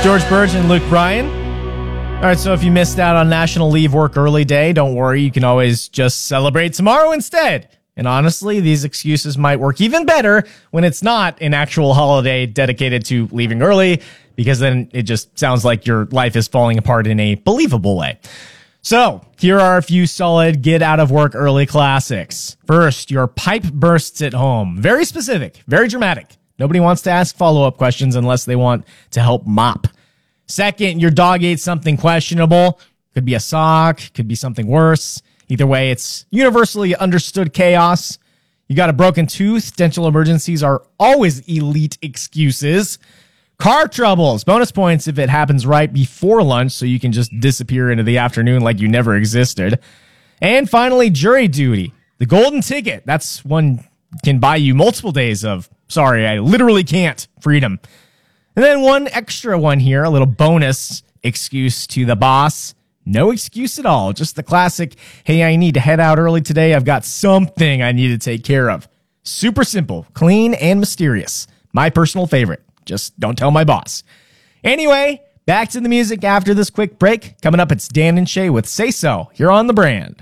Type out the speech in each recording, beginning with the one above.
George Burge and Luke Bryan. All right, so if you missed out on National Leave Work Early Day, don't worry. You can always just celebrate tomorrow instead. And honestly, these excuses might work even better when it's not an actual holiday dedicated to leaving early, because then it just sounds like your life is falling apart in a believable way. So here are a few solid get out of work early classics. First, your pipe bursts at home. Very specific, very dramatic. Nobody wants to ask follow-up questions unless they want to help mop. Second, your dog ate something questionable. Could be a sock, could be something worse. Either way, it's universally understood chaos. You got a broken tooth. Dental emergencies are always elite excuses. Car troubles. Bonus points if it happens right before lunch, so you can just disappear into the afternoon like you never existed. And finally, jury duty. The golden ticket. That's one can buy you multiple days of, sorry, I literally can't, freedom. And then one extra one here, a little bonus excuse to the boss. No excuse at all. Just the classic, hey, I need to head out early today. I've got something I need to take care of. Super simple, clean, and mysterious. My personal favorite. Just don't tell my boss. Anyway, back to the music after this quick break. Coming up, it's Dan and Shay with Say So here on The Brand.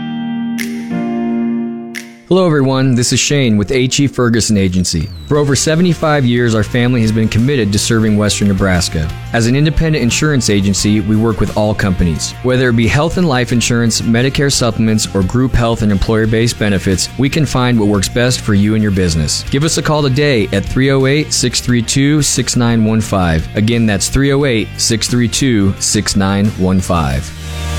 Hello everyone, this is Shane with H.E. Ferguson Agency. For over 75 years, our family has been committed to serving Western Nebraska. As an independent insurance agency, we work with all companies. Whether it be health and life insurance, Medicare supplements, or group health and employer-based benefits, we can find what works best for you and your business. Give us a call today at 308-632-6915. Again, that's 308-632-6915.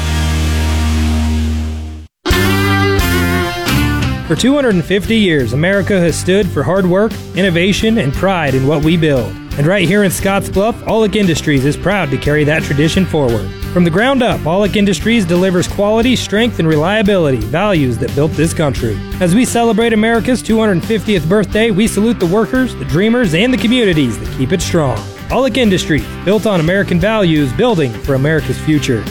For 250 years, America has stood for hard work, innovation, and pride in what we build. And right here in Scottsbluff, Aulick Industries is proud to carry that tradition forward. From the ground up, Aulick Industries delivers quality, strength, and reliability, values that built this country. As we celebrate America's 250th birthday, we salute the workers, the dreamers, and the communities that keep it strong. Aulick Industries, built on American values, building for America's future.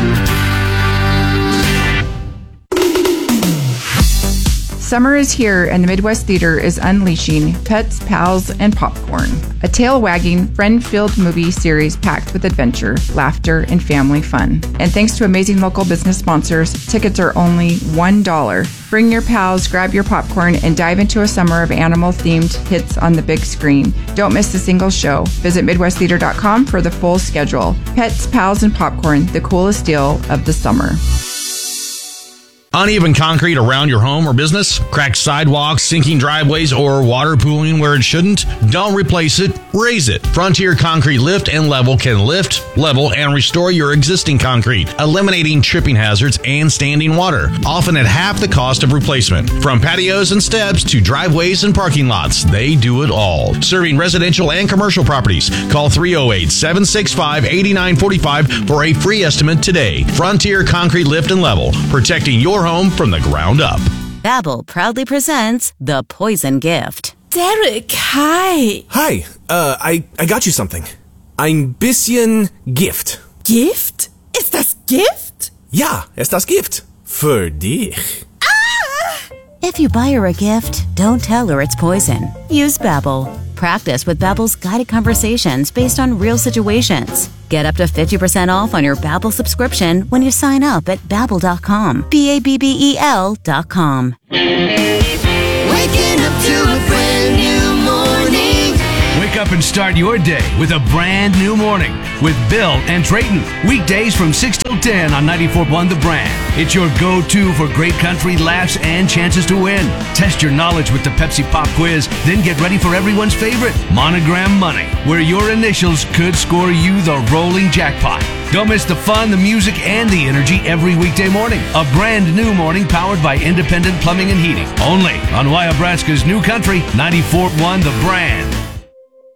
Summer is here and the Midwest Theater is unleashing Pets, Pals, and Popcorn, a tail-wagging, friend-filled movie series packed with adventure, laughter, and family fun. And thanks to amazing local business sponsors, tickets are only $1. Bring your pals, grab your popcorn, and dive into a summer of animal-themed hits on the big screen. Don't miss a single show. Visit MidwestTheater.com for the full schedule. Pets, Pals, and Popcorn, the coolest deal of the summer. Uneven concrete around your home or business? Cracked sidewalks, sinking driveways, or water pooling where it shouldn't? Don't replace it, raise it. Frontier Concrete Lift and Level can lift, level, and restore your existing concrete, eliminating tripping hazards and standing water, often at half the cost of replacement. From patios and steps to driveways and parking lots, they do it all. Serving residential and commercial properties. Call 308-765-8945 for a free estimate today. Frontier Concrete Lift and Level, protecting your home from the ground up. Babbel proudly presents The Poison Gift. Derek, hi. Hi, I got you something. Ein bisschen Gift. Gift? Ist das Gift? Ja, ist das Gift. Für dich. If you buy her a gift, don't tell her it's poison. Use Babbel. Practice with Babbel's guided conversations based on real situations. Get up to 50% off on your Babbel subscription when you sign up at Babbel.com. Babbel.com. Waking up to a brand new morning. Wake up and start your day with a brand new morning with Bill and Trayton. Weekdays from 6 till 10 on 94.1 The Brand. It's your go-to for great country laughs and chances to win. Test your knowledge with the Pepsi Pop Quiz, then get ready for everyone's favorite, Monogram Money, where your initials could score you the rolling jackpot. Don't miss the fun, the music, and the energy every weekday morning. A brand new morning powered by Independent Plumbing and Heating. Only on Wyobraska's new country, 94.1 The Brand.